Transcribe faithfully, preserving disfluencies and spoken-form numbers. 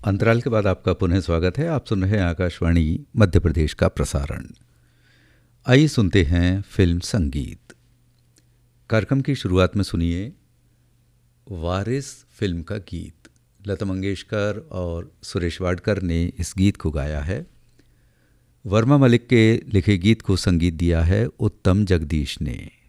अंतराल के बाद आपका पुनः स्वागत है। आप सुन रहे हैं आकाशवाणी मध्य प्रदेश का प्रसारण। आइए सुनते हैं फिल्म संगीत। कार्यक्रम की शुरुआत में सुनिए वारिस फिल्म का गीत। लता मंगेशकर और सुरेश वाडकर ने इस गीत को गाया है। वर्मा मलिक के लिखे गीत को संगीत दिया है उत्तम जगदीश ने।